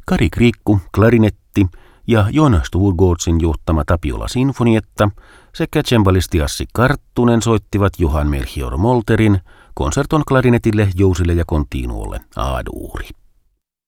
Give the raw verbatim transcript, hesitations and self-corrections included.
Kari Kriikku, klarinetti ja Jonas Sturgårdsin johtama Tapiola sinfonietta sekä cembalisti Assi Karttunen soittivat Johan Melchior Molterin konserton klarinetille, jousille ja continuolle A-duuri.